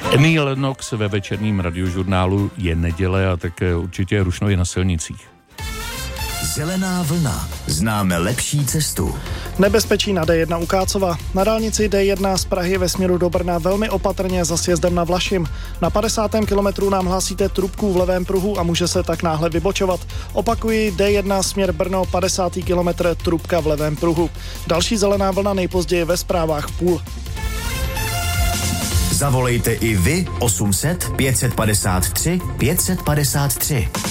Annie Lennox ve večerním radiožurnálu Je neděle a tak určitě rušno i na silnicích. Zelená vlna. Známe lepší cestu. Nebezpečí na D1 u Kácova. Na dálnici D1 z Prahy ve směru do Brna velmi opatrně za sjezdem na Vlašim. Na 50. kilometru nám hlásíte trubku v levém pruhu a může se tak náhle vybočovat. Opakuji, D1 směr Brno, 50. kilometr, trubka v levém pruhu. Další zelená vlna nejpozději ve zprávách v půl. Zavolejte i vy 800 553 553.